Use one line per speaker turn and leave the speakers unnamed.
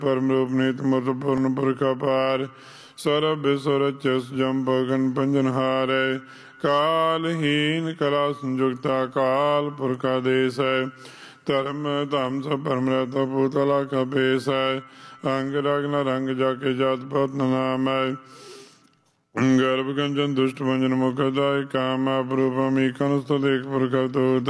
परम रूप नीत मुत पूर्ण पुरखा पार सरब सुरच जम पगन पंजनहारे कालहीन कला संयुक्ता काल पुरखा देश है धर्म धाम सब परम रहता भूतला का बेस है अंग रंग रंग जाके जात पात नाम है गर्भ गंजन दुष्ट भंजन मुखदाय काम अपरूपम ईकन देख पुरखा